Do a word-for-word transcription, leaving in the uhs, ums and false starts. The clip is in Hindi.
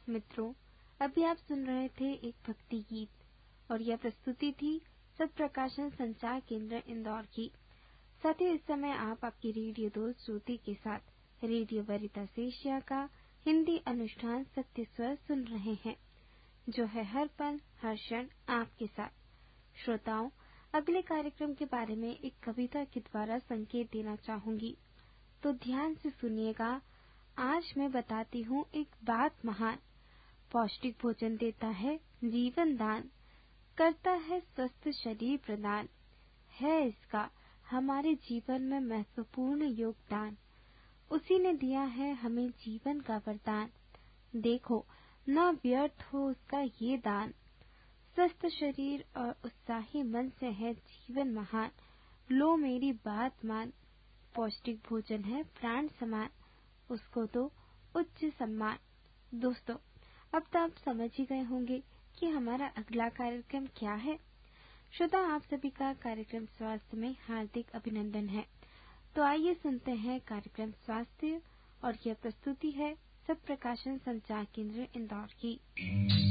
मित्रों, अभी आप सुन रहे थे एक भक्ति गीत और यह प्रस्तुति थी सत्प्रकाशन संचार केंद्र इंदौर की। साथ ही इस समय आप आपकी रेडियो दोस्त ज्योति के साथ रेडियो वरिता एशिया का हिंदी अनुष्ठान सत्य स्वर सुन रहे हैं, जो है हर पल हर क्षण आपके साथ। श्रोताओं, अगले कार्यक्रम के बारे में एक कविता के द्वारा संकेत देना चाहूंगी, तो ध्यान से सुनिएगा। आज मैं बताती हूँ एक बात महान। पौष्टिक भोजन देता है जीवन दान, करता है स्वस्थ शरीर प्रदान, है इसका हमारे जीवन में महत्वपूर्ण योगदान। उसी ने दिया है हमें जीवन का वरदान, देखो न व्यर्थ हो उसका ये दान। स्वस्थ शरीर और उत्साही मन से है जीवन महान, लो मेरी बात मान। पौष्टिक भोजन है प्राण समान, उसको दो उच्च सम्मान। दोस्तों, अब तो आप समझ ही गए होंगे कि हमारा अगला कार्यक्रम क्या है। श्रोता, आप सभी का कार्यक्रम स्वास्थ्य में हार्दिक अभिनंदन है। तो आइए सुनते हैं कार्यक्रम स्वास्थ्य, और यह प्रस्तुति है सत्प्रकाशन संचार केंद्र इंदौर की।